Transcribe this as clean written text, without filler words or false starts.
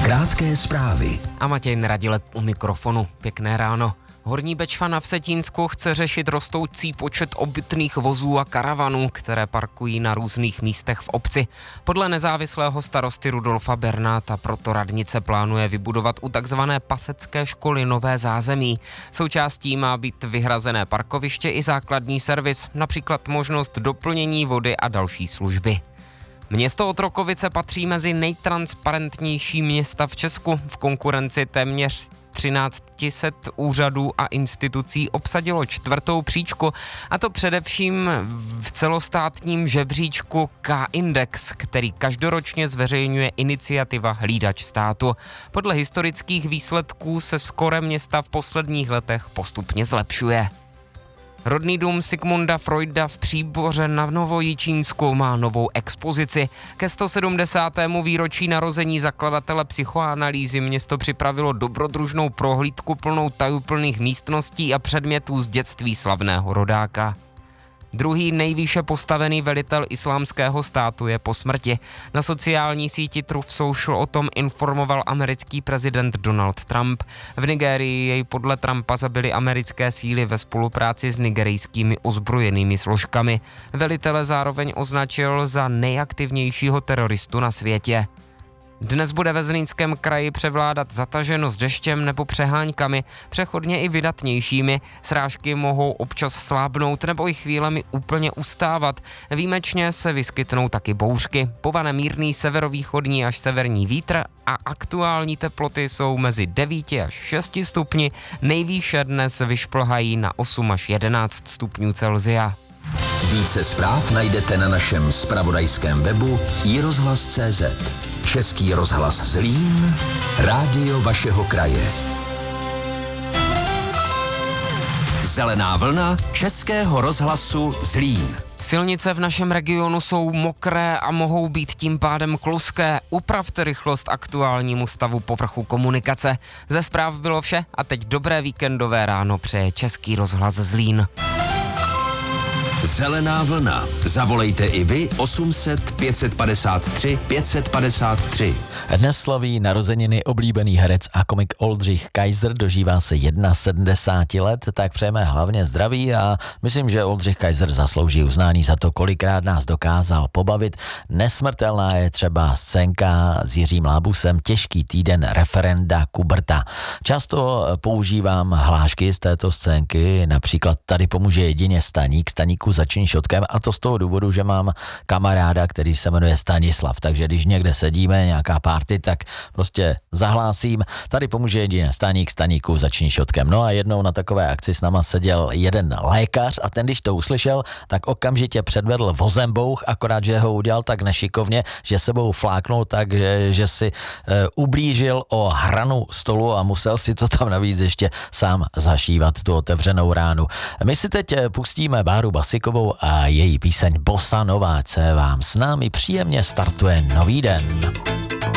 Krátké zprávy. A Matěj Neradilek u mikrofonu. Pěkné ráno. Horní Bečva na Vsetínsku chce řešit rostoucí počet obytných vozů a karavanů, které parkují na různých místech v obci. Podle nezávislého starosty Rudolfa Bernáta proto radnice plánuje vybudovat u takzvané pasecké školy nové zázemí. Součástí má být vyhrazené parkoviště i základní servis, například možnost doplnění vody a další služby. Město Otrokovice patří mezi nejtransparentnější města v Česku. V konkurenci téměř 1300 úřadů a institucí obsadilo 4. příčku, a to především v celostátním žebříčku K-Index, který každoročně zveřejňuje iniciativa Hlídač státu. Podle historických výsledků se skóre města v posledních letech postupně zlepšuje. Rodný dům Sigmunda Freuda v Příboře na Novojičínsku má novou expozici. Ke 170. výročí narození zakladatele psychoanalýzy město připravilo dobrodružnou prohlídku plnou tajuplných místností a předmětů z dětství slavného rodáka. Druhý nejvýše postavený velitel Islámského státu je po smrti. Na sociální síti Truth Social o tom informoval americký prezident Donald Trump. V Nigérii jej podle Trumpa zabili americké síly ve spolupráci s nigerijskými ozbrojenými složkami. Velitele zároveň označil za nejaktivnějšího teroristu na světě. Dnes bude ve Zlínském kraji převládat zataženost deštěm nebo přeháňkami, přechodně i vydatnějšími. Srážky mohou občas slábnout nebo i chvílemi úplně ustávat. Výjimečně se vyskytnou taky bouřky. Povane mírný severovýchodní až severní vítr a aktuální teploty jsou mezi 9 až 6 stupni. Nejvýše dnes vyšplhají na 8 až 11 stupňů Celsia. Více zpráv najdete na našem zpravodajském webu iRozhlas.cz. Český rozhlas Zlín, rádio vašeho kraje. Zelená vlna Českého rozhlasu Zlín. Silnice v našem regionu jsou mokré a mohou být tím pádem kluské. Upravte rychlost aktuálnímu stavu povrchu komunikace. Ze zpráv bylo vše a teď dobré víkendové ráno přeje Český rozhlas Zlín. Zelená vlna. Zavolejte i vy 800 553 553. Dnes slaví narozeniny oblíbený herec a komik Oldřich Kaiser, dožívá se 71 let, tak přejeme hlavně zdraví a myslím, že Oldřich Kaiser zaslouží uznání za to, kolikrát nás dokázal pobavit. Nesmrtelná je třeba scénka s Jiřím Lábusem Těžký týden referenda Kuberta. Často používám hlášky z této scénky, například tady pomůže jedině Staník, Staníku začni šotkem, a to z toho důvodu, že mám kamaráda, který se jmenuje Stanislav, takže když někde sedíme, nějaká party, tak prostě zahlásím, tady pomůže jedině Staník, Staníku začni šotkem. No a jednou na takové akci s náma seděl jeden lékař a ten, když to uslyšel, tak okamžitě předvedl vozembouch, akorát, že ho udělal tak nešikovně, že sebou fláknul tak, že si ublížil o hranu stolu a musel si to tam navíc ještě sám zašívat, tu otevřenou ránu. My si teď pustíme Báru Basikovou a její píseň Bossa Nova, co vám s námi příjemně startuje nový den.